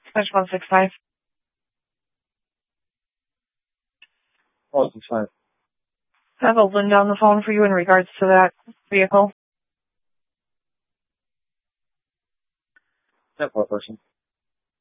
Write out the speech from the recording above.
Switch 165. 165. I have a Linda on the phone for you in regards to that vehicle. Step 4 person.